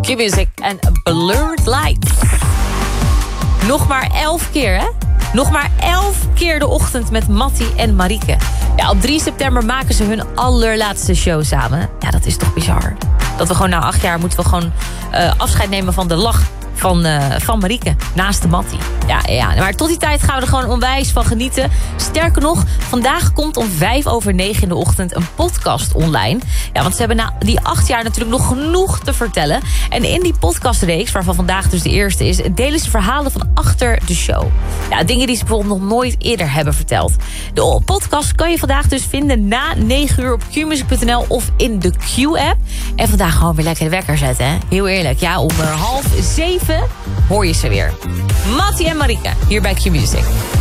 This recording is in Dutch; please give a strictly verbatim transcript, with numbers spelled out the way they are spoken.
Q-Music en Blurred Lights. Nog maar elf keer, hè? Nog maar elf keer de ochtend met Mattie en Marieke. Ja, op drie september maken ze hun allerlaatste show samen. Ja, dat is toch bizar. Dat we gewoon na acht jaar moeten we gewoon uh, afscheid nemen van de lach van, uh, van Marieke. Naast de Mattie. Ja, ja, maar tot die tijd gaan we er gewoon onwijs van genieten. Sterker nog, vandaag komt om vijf over negen in de ochtend een podcast online. Ja, want ze hebben na die acht jaar natuurlijk nog genoeg te vertellen. En in die podcastreeks, waarvan vandaag dus de eerste is, delen ze verhalen van achter de show. Ja, dingen die ze bijvoorbeeld nog nooit eerder hebben verteld. De podcast kan je vandaag dus vinden na negen uur op q music punt n l of in de Q-app. En vandaag gewoon weer lekker de wekker zetten, hè? Heel eerlijk. Ja, om half zeven hoor je ze weer. Mattie en Marieke, hier bij Q-Music.